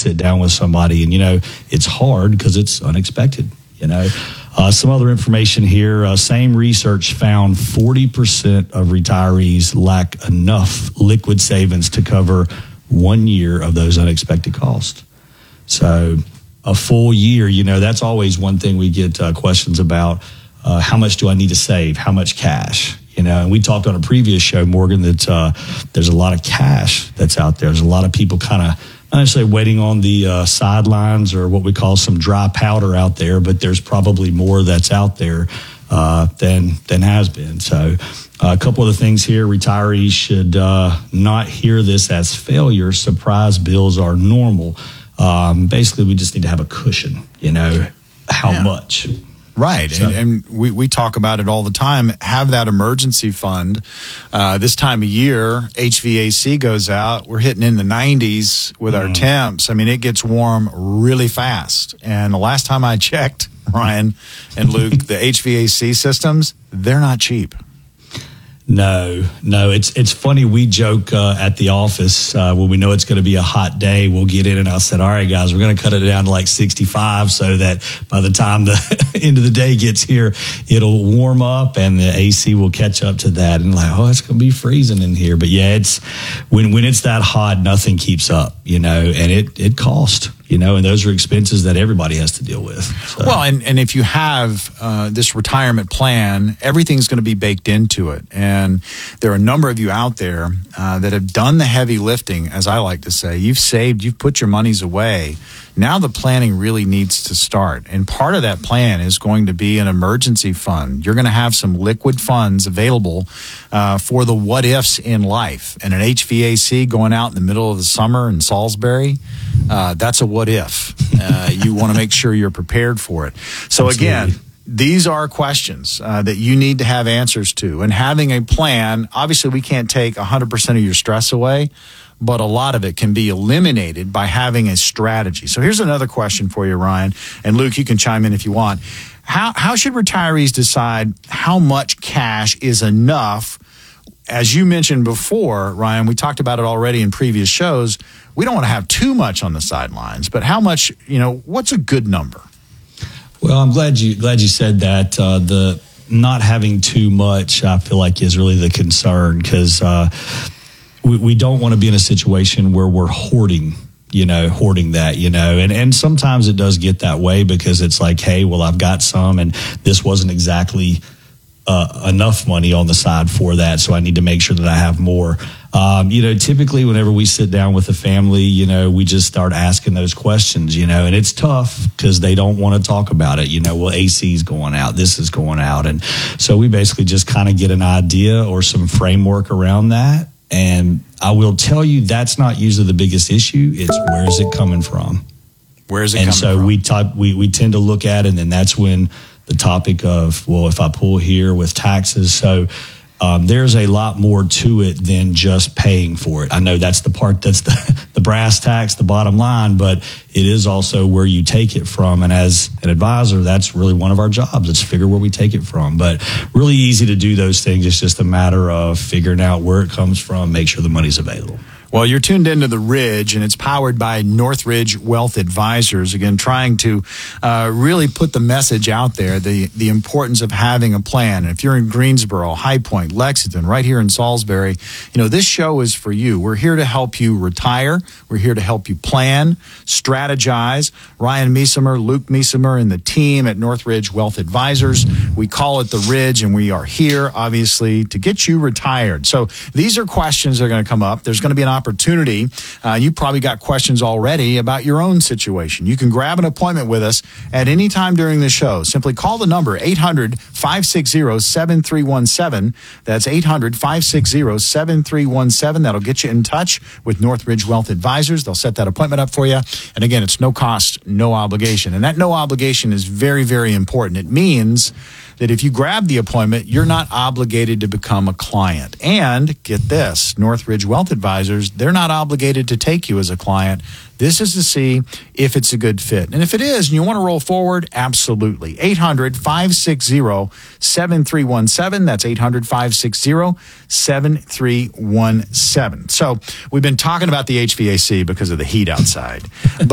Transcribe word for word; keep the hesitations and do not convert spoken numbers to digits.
sit down with somebody. And, you know, it's hard because it's unexpected, you know. Uh, some other information here. Uh, same research found forty percent of retirees lack enough liquid savings to cover one year of those unexpected costs. So a full year, you know, that's always one thing we get uh, questions about. Uh, how much do I need to save? How much cash? You know, and we talked on a previous show, Morgan, that uh, there's a lot of cash that's out there. There's a lot of people kind of not necessarily waiting on the uh, sidelines or what we call some dry powder out there, but there's probably more that's out there uh, than than has been. So uh, a couple of the things here, retirees should uh, not hear this as failure. Surprise bills are normal. Um, basically, we just need to have a cushion, you know, how yeah. much. Right. So, and and we, we talk about it all the time. Have that emergency fund. Uh, this time of year, H V A C goes out. We're hitting in the nineties with mm. our temps. I mean, it gets warm really fast. And the last time I checked, Ryan and Luke, the H V A C systems, they're not cheap. No, no. It's it's funny. We joke uh, at the office uh, when we know it's going to be a hot day. We'll get in and I said, all right, guys, we're going to cut it down to like sixty-five so that by the time the end of the day gets here, it'll warm up and the A C will catch up to that. And like, oh, it's going to be freezing in here. But yeah, it's when when it's that hot, nothing keeps up, you know, and it it costs. You know, and those are expenses that everybody has to deal with. So. Well, and, and if you have uh, this retirement plan, everything's going to be baked into it. And there are a number of you out there uh, that have done the heavy lifting, as I like to say. You've saved, you've put your monies away. Now the planning really needs to start. And part of that plan is going to be an emergency fund. You're going to have some liquid funds available uh, for the what ifs in life. And an H V A C going out in the middle of the summer in Salisbury, uh, that's a what if. Uh, you want to make sure you're prepared for it. So Absolutely. Again, these are questions uh, that you need to have answers to. And having a plan, obviously we can't take one hundred percent of your stress away, but a lot of it can be eliminated by having a strategy. So here's another question for you, Ryan. And Luke, you can chime in if you want. How, how should retirees decide how much cash is enough? As you mentioned before, Ryan, we talked about it already in previous shows. We don't want to have too much on the sidelines, but how much, you know, what's a good number? Well, I'm glad you glad you said that. Uh, the not having too much, I feel like, is really the concern because uh, we, we don't want to be in a situation where we're hoarding, you know, hoarding that, you know, and, and sometimes it does get that way because it's like, hey, well, I've got some and this wasn't exactly uh, enough money on the side for that. So I need to make sure that I have more. Um, you know, typically whenever we sit down with a family, you know, we just start asking those questions, you know, and it's tough because they don't want to talk about it. You know, well, A C's going out, this is going out. And so we basically just kind of get an idea or some framework around that. And I will tell you, that's not usually the biggest issue. It's where is it coming from? Where is it and coming so from? we, talk, we we tend to look at it, and then that's when the topic of, well, if I pull here with taxes. So um, there's a lot more to it than just paying for it. I know that's the part that's the, the brass tacks, the bottom line, but it is also where you take it from. And as an advisor, that's really one of our jobs. It's figure where we take it from. But really easy to do those things. It's just a matter of figuring out where it comes from, make sure the money's available. Well, you're tuned into The Ridge, and it's powered by Northridge Wealth Advisors. Again, trying to uh, really put the message out there, the, the importance of having a plan. And if you're in Greensboro, High Point, Lexington, right here in Salisbury, you know, this show is for you. We're here to help you retire. We're here to help you plan, strategize. Ryan Miesemer, Luke Miesemer, and the team at Northridge Wealth Advisors. We call it The Ridge, and we are here, obviously, to get you retired. So these are questions that are going to come up. There's going to be an opportunity. Uh, you probably got questions already about your own situation. You can grab an appointment with us at any time during the show. Simply call the number eight hundred, five six zero, seven three one seven. That's eight hundred, five six zero, seven three one seven. That'll get you in touch with Northridge Wealth Advisors. They'll set that appointment up for you. And again, it's no cost, no obligation. And that no obligation is very, very important. It means that if you grab the appointment, you're not obligated to become a client. And get this, Northridge Wealth Advisors, they're not obligated to take you as a client. This is to see if it's a good fit. And if it is, and you want to roll forward, absolutely. eight hundred, five six zero, seven three one seven. That's eight hundred, five six zero, seven three one seven. So we've been talking about the H V A C because of the heat outside. But